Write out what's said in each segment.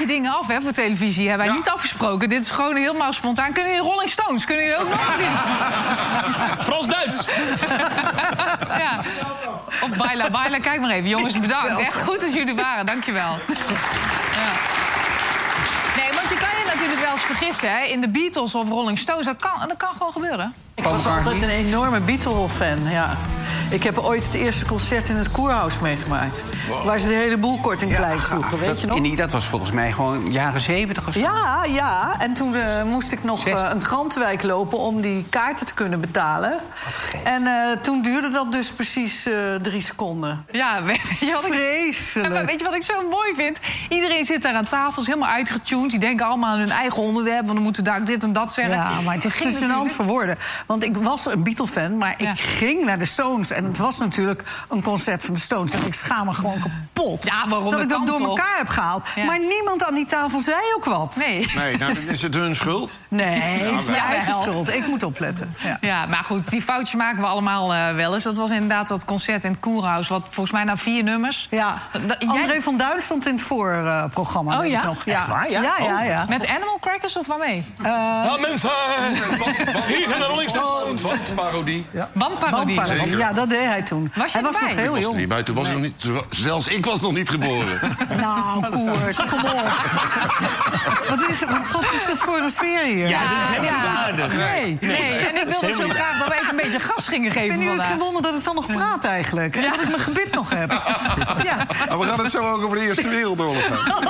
je dingen af, hè, voor televisie. Hebben wij niet afgesproken. Dit is gewoon helemaal spontaan. Kunnen jullie Rolling Stones? Kunnen jullie ook nog? Frans-Duits. Ja. Of Baila Baila. Kijk maar even. Jongens, bedankt. Echt goed dat jullie waren. Dankjewel. Ja. Nee, want je kan je natuurlijk wel eens vergissen, hè. In de Beatles of Rolling Stones. Dat kan gewoon gebeuren. Ik was altijd een enorme Beatle-fan, ja. Ik heb ooit het eerste concert in het Koerhuis meegemaakt. Wow. Waar ze de hele boel kort en klein sloegen, weet je nog? Dat was volgens mij gewoon jaren 70 of zo. Ja. En toen moest ik nog een krantenwijk lopen om die kaarten te kunnen betalen. En toen duurde dat dus precies 3 seconden. Ja, weet je wat vreselijk. Weet je wat ik zo mooi vind? Iedereen zit daar aan tafel, is helemaal uitgetuned. Die denken allemaal aan hun eigen onderwerp, want dan moeten daar dit en dat zeggen. Ja, maar het is te gênant voor woorden. Want ik was een Beatle-fan, maar ik ging naar de Stones. En het was natuurlijk een concert van de Stones. En ik schaam me gewoon kapot. Ja, waarom? Dat ik dat door elkaar heb gehaald. Ja. Maar niemand aan die tafel zei ook wat. Nee, nou, dan is het hun schuld. Nee, het is mijn eigen schuld. Ik moet opletten. Ja, maar goed, die foutjes maken we allemaal wel eens. Dat was inderdaad dat concert in het Koerhuis. Wat volgens mij na 4 nummers. Ja, André van Duin stond in het voorprogramma. Oh ja? Nog. Ja. Echt waar? Ja. Met Animal Crackers of waarmee? Ja, mensen, hier zijn de Rolling Stones. Wandparodie. Wandparodie. Ja, dat deed hij toen. Was je hij was nog heel jong. Niet bij, toen was hij nog niet, zelfs ik was nog niet geboren. Nou, Koert, kom op. Wat is het voor een sfeer hier? Ja, dit is helemaal niet aardig. Nee, en ik wilde zo graag dat we even een beetje gas gingen geven. Ik vind het gewonnen dat ik dan nog praat eigenlijk. En dat ik mijn gebit nog heb. Ja. Maar we gaan het zo ook over de Eerste Wereldoorlog hebben.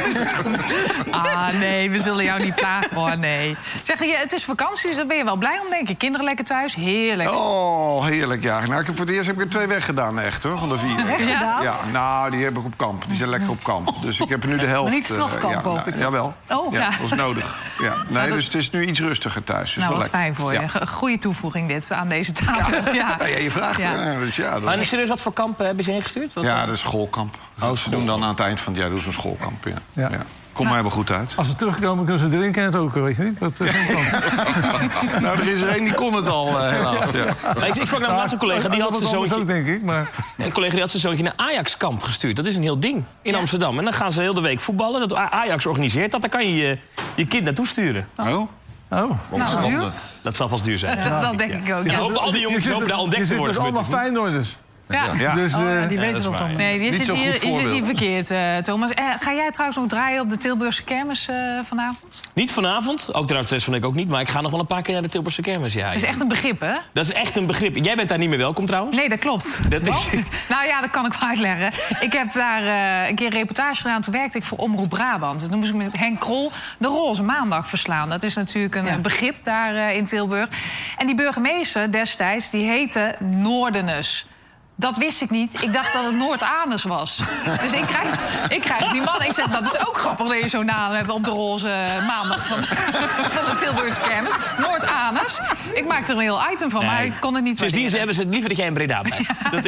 Nee, we zullen jou niet plagen, hoor, nee. Zeg je, het is vakantie, dus daar ben je wel blij om, denk ik. Kinderen lekker thuis, heerlijk. Oh, heerlijk, ja. Nou, voor het eerst heb ik er 2 weggedaan, echt, hoor, van de 4. Weggedaan? Ja, nou, die heb ik op kamp. Die zijn lekker op kamp. Dus ik heb er nu de helft. Maar niet strafkamp, hoop ik. Jawel. Oh. Ja, dat was nodig. Ja. Nee, dus het is nu iets rustiger thuis. Dus Nou, wel wat fijn voor je. Goede toevoeging dit aan deze tafel. Ja, je vraagt er. Dus Maar serieus, wat voor kamp hebben ze ingestuurd? Ja, dat is schoolkamp. Ze doen dan aan het eind van het jaar doen ze een schoolkamp. Ja. Komt mij wel goed uit. Als ze terugkomen, kunnen ze drinken en roken, weet je niet? Dat is nou, er is er één die kon het al, helaas. Ja. Ik sprak naar laatste collega, die had zijn zoontje... ook, denk ik, maar... Een collega die had zijn zoontje naar Ajax-kamp gestuurd. Dat is een heel ding in Amsterdam. En dan gaan ze heel de week voetballen. Dat Ajax organiseert dat. Daar kan je je kind naartoe sturen. Duur? Dat zal vast duur zijn. dat denk ik ook. Ja, al die jongens hopen daar ontdekt te worden. Je zit dus allemaal Feyenoorders. Ja. Dus, die weten dat dan. Nee, je zit hier verkeerd, Thomas. Ga jij trouwens nog draaien op de Tilburgse kermis vanavond? Niet vanavond, ook trouwens de rest van de week ook niet... maar ik ga nog wel een paar keer naar de Tilburgse kermis. Ja, dat is echt een begrip, hè? Dat is echt een begrip. Jij bent daar niet meer welkom, trouwens? Nee, dat klopt. Nou ja, dat kan ik wel uitleggen. Ik heb daar een keer een reportage gedaan. Toen werkte ik voor Omroep Brabant. Toen moest ik met Henk Krol de Roze Maandag verslaan. Dat is natuurlijk een begrip daar in Tilburg. En die burgemeester destijds, die heette Noordenus. Dat wist ik niet. Ik dacht dat het Noord-Anus was. Dus ik krijg die man. Ik zeg, dat is ook grappig dat je zo'n naam hebt op de Roze Maandag van de Tilburgse kermis. Noord-Anus. Ik maakte er een heel item van, maar ik kon het niet Sindsdien hebben ze het liever dat jij in Breda blijft. Dat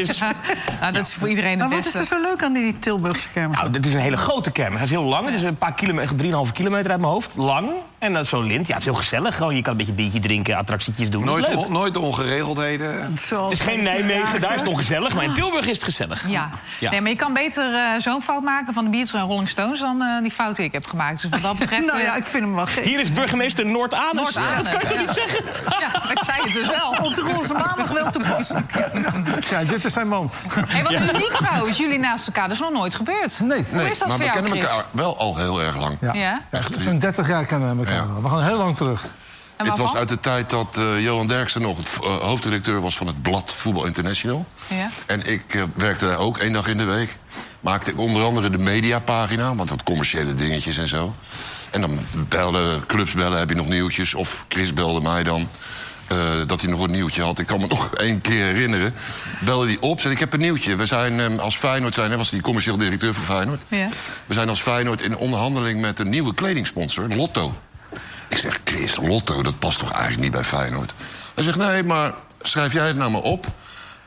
is voor iedereen het beste. beste. Wat is er zo leuk aan die Tilburgse kermis? Nou, dit is een hele grote kermis. Het is heel lang. Het is een paar kilometer, 3,5 kilometer uit mijn hoofd. Lang. En dat is zo'n lint. Ja, het is heel gezellig. Gewoon, je kan een beetje biertje drinken, attractietjes doen. Nooit ongeregeldheden. Het is geen Nijmegen, daar is het ongezellig. Maar in Tilburg is het gezellig. Ja. Nee, maar je kan beter zo'n fout maken van de Beatles en Rolling Stones... dan die fout die ik heb gemaakt. Dus wat dat betreft... nou ja, ik vind hem wel gek. Hier is burgemeester Noord-Anus. Dat kan je toch niet zeggen? Ja, ik zei het dus wel. Op de Roze Maandag wel te passen. Ja, dit is zijn man. Hey, wat uniek trouwens, jullie naast elkaar. Dat is nog nooit gebeurd. Nee. Hoe is dat maar voor we jou, kennen Chris? elkaar wel al heel erg lang. Ja? Zo'n 30 jaar kennen we elkaar. We gaan heel lang terug. Het was uit de tijd dat Johan Derksen nog hoofdredacteur was van het blad Voetbal International. Ja. En ik werkte daar ook 1 dag in de week. Maakte ik onder andere de mediapagina, want dat commerciële dingetjes en zo. En dan clubs bellen, heb je nog nieuwtjes? Of Chris belde mij dan dat hij nog een nieuwtje had. Ik kan me nog 1 keer herinneren. Belde hij op, zei ik heb een nieuwtje. We zijn als Feyenoord, was hij commercieel directeur van Feyenoord. Ja. We zijn als Feyenoord in onderhandeling met een nieuwe kledingsponsor, Lotto. Ik zeg, Chris, Lotto, dat past toch eigenlijk niet bij Feyenoord? Hij zegt, nee, maar schrijf jij het nou maar op.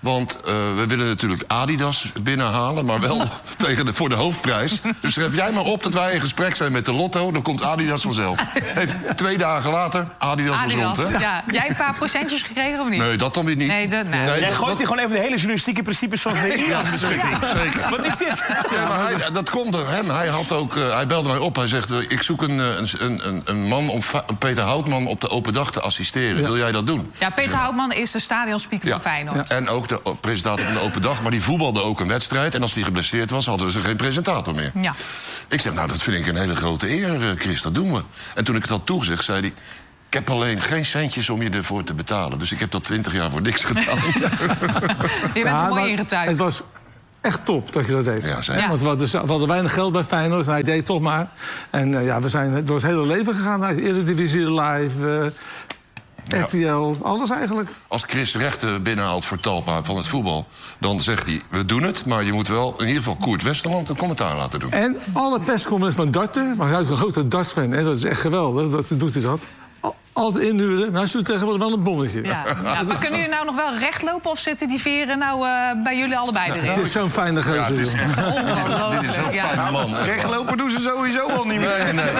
Want we willen natuurlijk Adidas binnenhalen, maar wel voor de hoofdprijs. Dus schrijf jij maar op dat wij in gesprek zijn met de Lotto. Dan komt Adidas vanzelf. 2 dagen later, Adidas was rond. Hè? Ja. Jij een paar procentjes gekregen of niet? Nee, dat dan weer niet. Nee, Jij gooit hier gewoon even de hele journalistieke principes van VI aan de beschutting. Zeker. Wat is dit? Ja, maar dat komt door hem. Hij belde mij op. Hij zegt, ik zoek een man om Peter Houtman op de open dag te assisteren. Ja. Wil jij dat doen? Ja, Peter Houtman is de stadionspeaker van Feyenoord. Ja. En ook de presentator van de open dag. Maar die voetbalde ook een wedstrijd. En als die geblesseerd was, hadden ze geen presentator meer. Ja. Ik zeg, nou, dat vind ik een hele grote eer, Chris. Dat doen we. En toen ik het had toegezegd, zei hij... Ik heb alleen geen centjes om je ervoor te betalen. Dus ik heb dat 20 jaar voor niks gedaan. Je bent er mooi ingetuigd. Het was echt top dat je dat deed. Ja, zeker. Want we hadden weinig geld bij Feyenoord. Hij deed toch maar. En we zijn door het hele leven gegaan. Naar Eredivisie Live, RTL, alles eigenlijk. Als Chris rechten binnenhaalt voor Talpa van het voetbal... dan zegt hij, we doen het, maar je moet wel... in ieder geval Koert Westerland een commentaar laten doen. En alle persconferenties van Darten... maar hij is een grote dartfan, hè? Dat is echt geweldig, dat doet hij dat... Altijd inhuren, maar hij doet tegenwoordig wel een bonnetje. Ja. Maar kunnen jullie nou nog wel recht lopen... of zitten die veren nou bij jullie allebei erin? Het is zo'n fijne gozer. Ja, dit is zo'n fijne man. Rechtlopen doen ze sowieso al niet meer. Nee.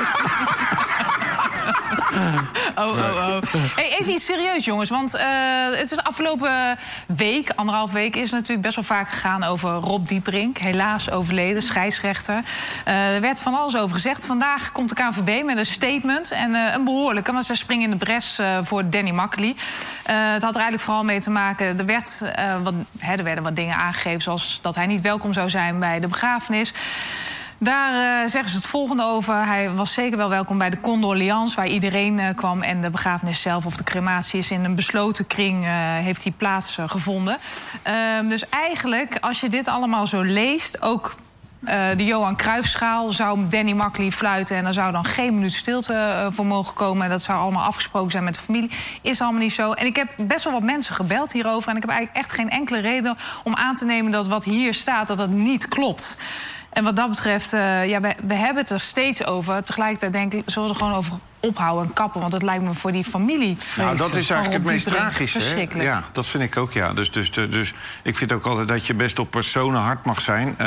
Hey, even iets serieus, jongens. Want het is de afgelopen week, 1,5 week... is natuurlijk best wel vaak gegaan over Rob Dieperink. Helaas overleden, scheidsrechter. Er werd van alles over gezegd. Vandaag komt de KNVB met een statement. En een behoorlijke, want zij springen in de bres voor Danny Makkely. Het had er eigenlijk vooral mee te maken... Er werden wat dingen aangegeven... zoals dat hij niet welkom zou zijn bij de begrafenis... Daar zeggen ze het volgende over. Hij was zeker wel welkom bij de condoleance... waar iedereen kwam en de begrafenis zelf of de crematie... is in een besloten kring heeft die plaatsgevonden. Dus eigenlijk, als je dit allemaal zo leest... ook de Johan Cruijffschaal zou Danny Makkely fluiten... en daar zou dan geen minuut stilte voor mogen komen... en dat zou allemaal afgesproken zijn met de familie. Is allemaal niet zo. En ik heb best wel wat mensen gebeld hierover... en ik heb eigenlijk echt geen enkele reden om aan te nemen... dat wat hier staat, dat niet klopt. En wat dat betreft, we hebben het er steeds over. Tegelijkertijd denk ik, zullen we er gewoon over ophouden en kappen. Want dat lijkt me voor die familie... Nou, dat is eigenlijk het meest tragische. Verschrikkelijk. Ja, dat vind ik ook, ja. Dus ik vind ook altijd dat je best op personen hard mag zijn.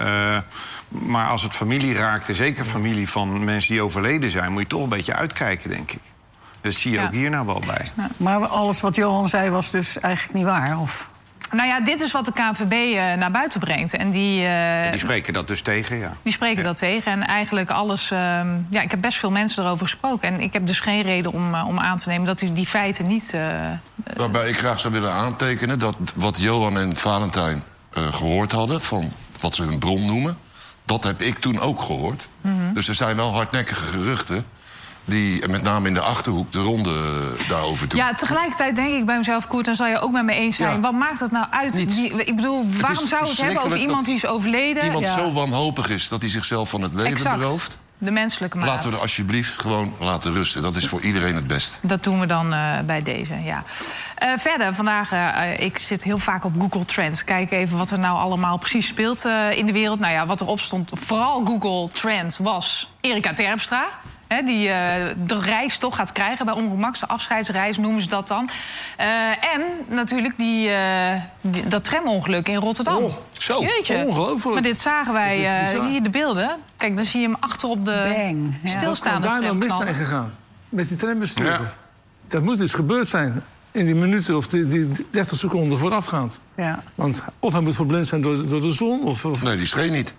Maar als het familie raakt, en zeker familie van mensen die overleden zijn... moet je toch een beetje uitkijken, denk ik. Dat zie je ook hier nou wel bij. Ja. Maar alles wat Johan zei was dus eigenlijk niet waar, of... Nou ja, dit is wat de KNVB naar buiten brengt. En die spreken dat dus tegen, ja. Die spreken dat tegen. En eigenlijk alles... ik heb best veel mensen erover gesproken. En ik heb dus geen reden om aan te nemen dat die feiten niet... Waarbij ik graag zou willen aantekenen... dat wat Johan en Valentijn gehoord hadden... van wat ze hun bron noemen... dat heb ik toen ook gehoord. Mm-hmm. Dus er zijn wel hardnekkige geruchten... die met name in de Achterhoek de ronde daarover doen. Ja, tegelijkertijd denk ik bij mezelf, Koert... en zal je ook met me eens zijn... Wat maakt dat nou uit? Ik bedoel, waarom zou het hebben over iemand die is overleden? Iemand zo wanhopig is dat hij zichzelf van het leven berooft. De menselijke maat. Laten we er alsjeblieft gewoon laten rusten. Dat is voor iedereen het best. Dat doen we dan bij deze, ja. Verder, vandaag, ik zit heel vaak op Google Trends. Kijk even wat er nou allemaal precies speelt in de wereld. Nou ja, wat erop stond, vooral Google Trend, was Erika Terpstra... die de reis toch gaat krijgen bij Omroep Max. De afscheidsreis noemen ze dat dan. En natuurlijk dat tramongeluk in Rotterdam. Oh, zo, jeetje. Ongelooflijk. Maar dit zagen wij hier de beelden. Kijk, dan zie je hem achter op de stilstaande tram. Daar nou mis zijn gegaan. Met die trambestuurder. Ja. Dat moet iets gebeurd zijn. In die minuten of die 30 seconden voorafgaand. Ja. Want of hij moet verblind zijn door de zon... Of... Nee, die scheen niet.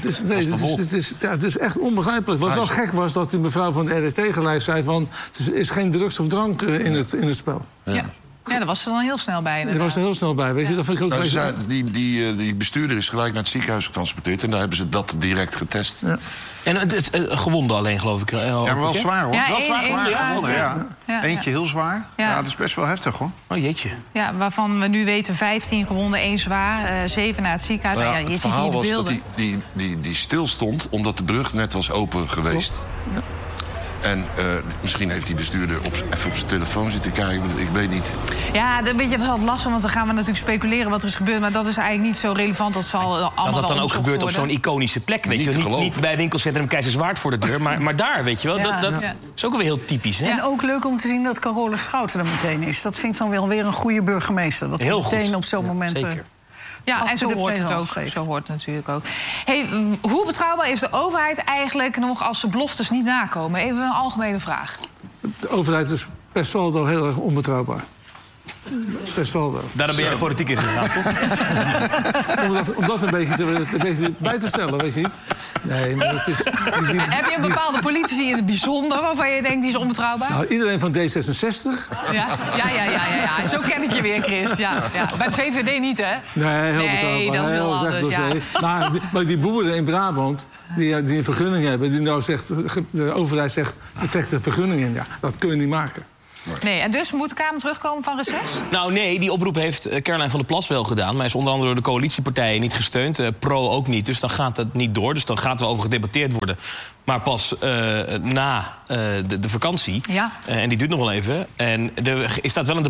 Het is echt onbegrijpelijk. Wat wel gek was dat die mevrouw van de RRT gelijk zei... van er is geen drugs of drank in het spel. Ja. Ja, daar was ze dan heel snel bij. Daar was er heel snel bij, weet je. Dat vind ik ook die bestuurder is gelijk naar het ziekenhuis getransporteerd... en daar hebben ze dat direct getest. Ja. En het gewonde alleen, geloof ik. Ja, maar wel zwaar, hoor. Ja, wel zwaar. Eentje heel zwaar. Ja. Ja, dat is best wel heftig, hoor. Oh, jeetje. Ja, waarvan we nu weten 15 gewonden, 1 zwaar, 7 naar het ziekenhuis. Nou ja, je het ziet verhaal hier de was beelden. dat die stil stond omdat de brug net was open geweest. Ja. En misschien heeft die bestuurder even op zijn telefoon zitten kijken. Ik weet niet. Ja, dat is altijd lastig, want dan gaan we natuurlijk speculeren wat er is gebeurd. Maar dat is eigenlijk niet zo relevant. Dat zal allemaal dat dan ook gebeurt worden. op zo'n iconische plek. Weet je? Niet bij winkelcentrum Keizerswaard voor de deur, maar daar, weet je wel. Ja, dat is ook weer heel typisch. Hè? En ook leuk om te zien dat Carola Schouten er meteen is. Dat vind ik dan wel weer een goede burgemeester. Dat heel meteen goed. op zo'n moment... Zeker. Ja, en zo hoort het ook. Zo hoort het natuurlijk ook. Hey, hoe betrouwbaar is de overheid eigenlijk nog als ze beloftes niet nakomen? Even een algemene vraag. De overheid is per saldo heel erg onbetrouwbaar. Per saldo. Daarom ben je de politiek in gegaan, toch? Om dat een beetje bij te stellen, weet je niet? Nee, maar het is... Heb je een bepaalde politici in het bijzonder waarvan je denkt die is onbetrouwbaar? Nou, iedereen van D66. Ja. Zo ken ik je weer, Chris. Ja. Bij de VVD niet, hè? Nee, heel betrouwbaar. Dat is heel anders, ja. Maar die boeren in Brabant, die een vergunning hebben... die nou zegt, de overheid zegt, we trekken de vergunning in. Ja, dat kun je niet maken. Nee, en dus moet de Kamer terugkomen van reces? Nou nee, die oproep heeft Caroline van der Plas wel gedaan. Maar is onder andere door de coalitiepartijen niet gesteund. Pro ook niet, dus dan gaat het niet door. Dus dan gaat er wel over gedebatteerd worden. Maar pas na de vakantie. Ja. En die duurt nog wel even. En er staat wel in de